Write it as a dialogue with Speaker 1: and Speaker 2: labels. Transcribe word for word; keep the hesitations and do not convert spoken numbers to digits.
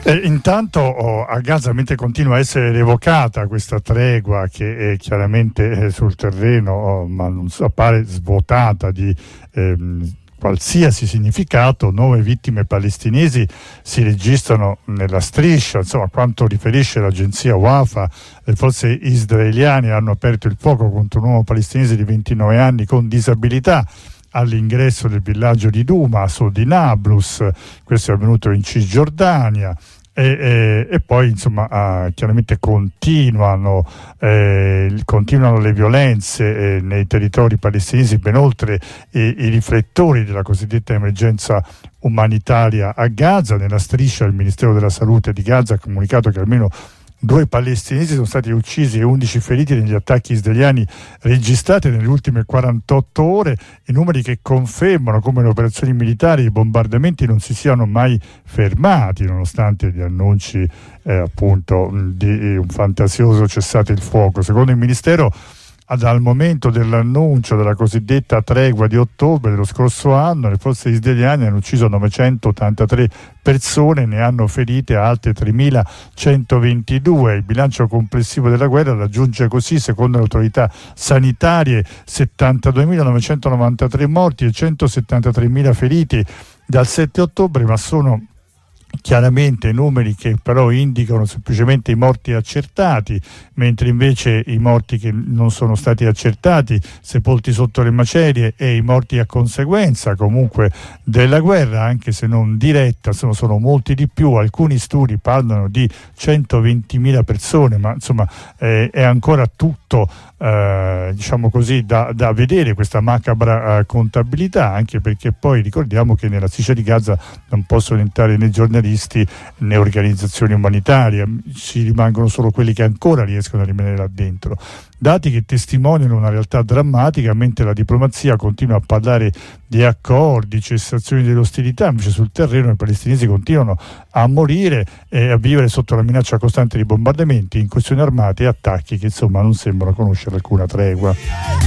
Speaker 1: Eh, intanto oh, a Gaza, mentre continua a essere revocata questa tregua che è chiaramente eh, sul terreno, oh, ma non so, appare svuotata di ehm, qualsiasi significato, nuove vittime palestinesi si registrano nella striscia. Insomma, a quanto riferisce l'agenzia Wafa, le forze israeliane hanno aperto il fuoco contro un uomo palestinese di ventinove anni con disabilità all'ingresso del villaggio di Duma, a sud di Nablus. Questo è avvenuto in Cisgiordania. E, e, e poi insomma ah, chiaramente continuano, eh, continuano le violenze eh, nei territori palestinesi, ben oltre i, i riflettori della cosiddetta emergenza umanitaria a Gaza. Nella striscia il Ministero della Salute di Gaza ha comunicato che almeno due palestinesi sono stati uccisi e undici feriti negli attacchi israeliani registrati nelle ultime quarantotto ore, i numeri che confermano come le operazioni militari e i bombardamenti non si siano mai fermati, nonostante gli annunci eh, appunto di un fantasioso cessate il fuoco. Secondo il Ministero, dal momento dell'annuncio della cosiddetta tregua di ottobre dello scorso anno, le forze israeliane hanno ucciso novecentottantatré persone, ne hanno ferite altre tremilacentoventidue. Il bilancio complessivo della guerra raggiunge così, secondo le autorità sanitarie, settantaduemilanovecentonovantatré morti e centosettantatremila feriti dal sette ottobre, ma sono chiaramente numeri che però indicano semplicemente i morti accertati, mentre invece i morti che non sono stati accertati, sepolti sotto le macerie, e i morti a conseguenza comunque della guerra, anche se non diretta, sono, sono molti di più. Alcuni studi parlano di centoventimila persone, ma insomma eh, è ancora tutto eh, diciamo così da, da vedere questa macabra eh, contabilità, anche perché poi ricordiamo che nella striscia di Gaza non possono entrare né giornalisti né organizzazioni umanitarie, ci rimangono solo quelli che ancora riescono a rimanere là dentro. Dati che testimoniano una realtà drammatica, mentre la diplomazia continua a parlare di accordi, cessazioni delle ostilità, invece sul terreno i palestinesi continuano a morire e a vivere sotto la minaccia costante di bombardamenti, incursioni armate e attacchi che insomma non sembrano conoscere alcuna tregua.